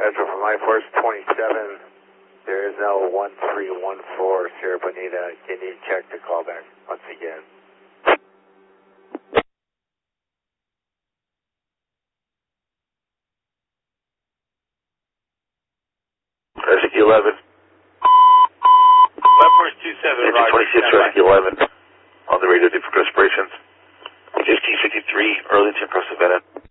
Metro from My Force 27, there is no 1314 Sierra Bonita. Can you check the callback once again? Rescue 11. My Force 27, Roger. 26, Rescue 11. On the radio, different respirations. 1553, Arlington, cross Savannah.